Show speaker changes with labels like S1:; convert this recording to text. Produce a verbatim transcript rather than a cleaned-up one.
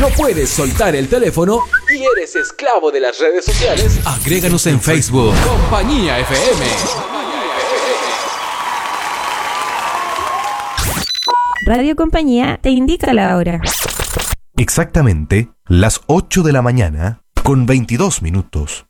S1: no puedes soltar el teléfono y eres esclavo de las redes sociales, agréganos en Facebook. Compañía F M.
S2: Radio Compañía te indica la hora.
S3: Exactamente las ocho de la mañana con veintidós minutos.